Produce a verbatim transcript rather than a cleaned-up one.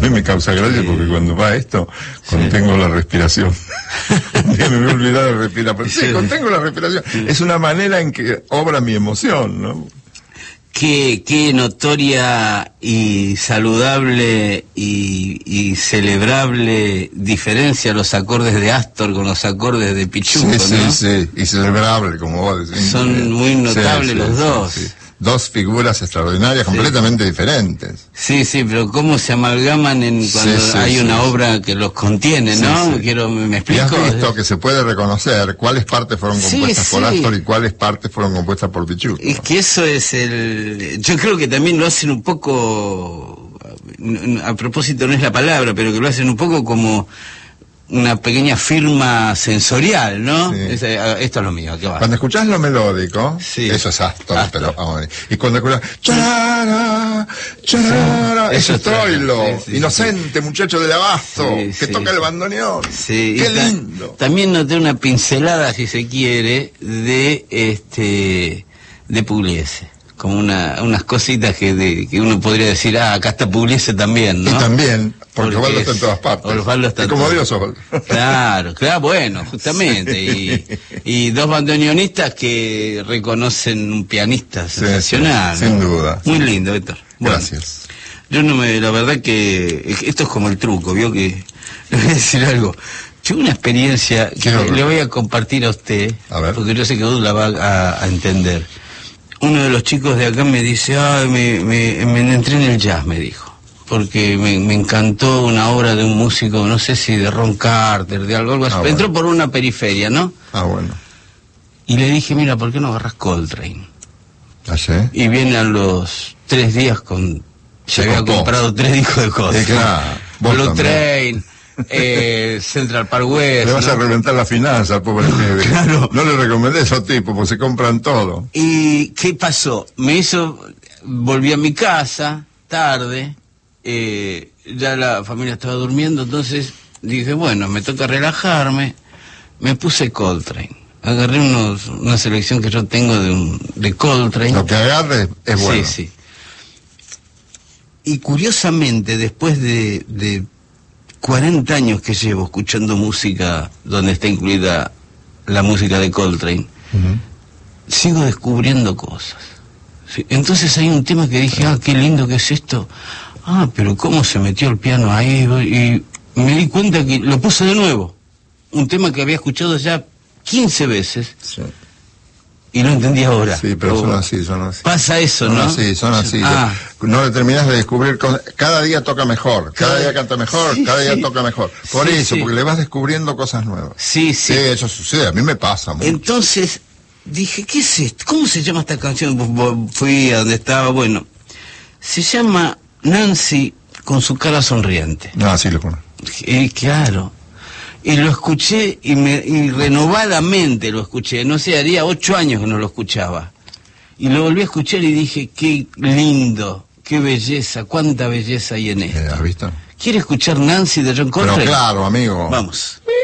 mí me causa gracia porque cuando va esto, contengo sí. la respiración. Me he olvidado de respirar, pero sí, contengo la respiración. Sí. Es una manera en que obra mi emoción, ¿no? Qué, qué notoria y saludable y, y celebrable diferencia los acordes de Astor con los acordes de Pichuco, sí, ¿no? Sí, sí, y celebrable, como vos decís. Son muy notables sí, los sí, dos. Sí, sí. Dos figuras extraordinarias, sí. completamente diferentes. Sí, sí, pero cómo se amalgaman en cuando sí, sí, hay sí, una sí. obra que los contiene, ¿no? Sí, sí. Quiero, ¿me explico? Y has visto que se puede reconocer cuáles partes fueron compuestas sí, por sí. Astor y cuáles partes fueron compuestas por Pichuco. Es que eso es el... Yo creo que también lo hacen un poco... A propósito no es la palabra, pero que lo hacen un poco como... una pequeña firma sensorial, ¿no? Sí. Es, esto es lo mío, ¿qué va? Cuando escuchás lo melódico, sí. eso es Astor, Astor. Pero vamos a ver. Y cuando escuchás charara, charara, sí. eso es Troilo, sí, sí, inocente sí. muchacho del abasto, sí, que sí. toca el bandoneón. Sí. Qué y lindo. Ta también noté una pincelada, si se quiere, de este de Pugliese. Como una, unas cositas que, de, que uno podría decir, ah, acá está Pugliese también, ¿no? Y también, porque, porque Osvaldo está en todas partes. Osvaldo está y como todo. Dios, Osvaldo. Claro, claro, bueno, justamente. Sí. Y, y dos bandoneonistas que reconocen un pianista sí, sensacional. Sí, sin ¿no? duda. Muy lindo, Héctor. Bueno, gracias. Yo no me, la verdad que, esto es como el truco, ¿vio? Que, le voy a decir algo. Tuve una experiencia que le, le voy a compartir a usted, a ver. porque yo sé que Edu la va a, a entender. Uno de los chicos de acá me dice, ah, me, me, me entré en el jazz, me dijo, porque me, me encantó una obra de un músico, no sé si de Ron Carter, de algo, algo así. Ah, entró bueno. por una periferia, ¿no? Ah, bueno. Y le dije, mira, ¿por qué no agarras Coltrane? ¿Ah, sí? Y viene a los tres días con... Se, se había copó. comprado tres discos de Coltrane. Sí, claro. Blue Train... Eh, Central Park West. Le vas ¿no? a reventar la finanza, pobre pibe. Claro. No le recomendé a esos tipos, porque se compran todo. ¿Y qué pasó? Me hizo, volví a mi casa, tarde, eh, ya la familia estaba durmiendo, entonces dije, bueno, me toca relajarme, me puse Coltrane. Agarré unos, una selección que yo tengo de, un, de Coltrane. Lo que agarre es bueno. Sí, sí. Y curiosamente, después de... de cuarenta años que llevo escuchando música donde está incluida la música de Coltrane, uh-huh. sigo descubriendo cosas. Sí, entonces hay un tema que dije, ah, qué lindo que es esto. Ah, pero cómo se metió el piano ahí. Y me di cuenta que lo puse de nuevo. Un tema que había escuchado ya quince veces. Sí. Y no entendí ahora. Sí, pero son así, son así. Pasa eso, son ¿no? Son así, son así. Ah. No le terminas de descubrir, cada día toca mejor, cada, cada día canta mejor, sí, cada día sí. toca mejor. Por sí, eso, sí. porque le vas descubriendo cosas nuevas. Sí, sí. Sí, eso sucede, a mí me pasa mucho. Entonces, dije, ¿qué es esto? ¿Cómo se llama esta canción? Fui a donde estaba, bueno, se llama Nancy con su cara sonriente. Ah, sí, lo conozco. Eh, claro. Y lo escuché y, me, y renovadamente lo escuché, no sé, haría ocho años que no lo escuchaba. Y lo volví a escuchar y dije, qué lindo, qué belleza, cuánta belleza hay en esto. ¿Has visto? ¿Quiere escuchar Nancy de John Coltrane? Pero claro, amigo. Vamos.